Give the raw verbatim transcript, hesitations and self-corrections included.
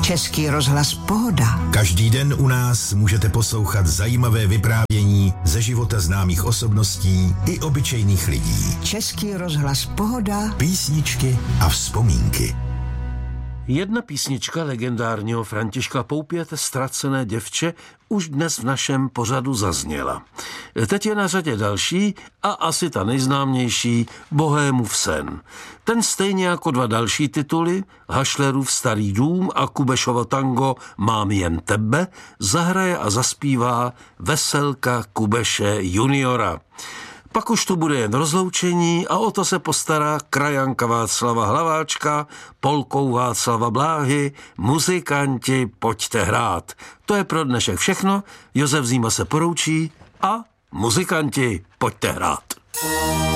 Český rozhlas Pohoda. Každý den u nás můžete poslouchat zajímavé vyprávění ze života známých osobností i obyčejných lidí. Český rozhlas Pohoda. Písničky a vzpomínky. Jedna písnička legendárního Františka Poupěte, Ztracené děvče, už dnes v našem pořadu zazněla. Teď je na řadě další a asi ta nejznámější, Bohémův sen. Ten stejně jako dva další tituly, Hašlerův Starý dům a Kubešovo tango Mám jen tebe, zahraje a zaspívá Veselka Kubeše juniora. Pak už to bude jen rozloučení a o to se postará krajanka Václava Hlaváčka, polkou Václava Bláhy, muzikanti, pojďte hrát. To je pro dnešek všechno, Josef Zíma se poroučí a muzikanti, pojďte hrát.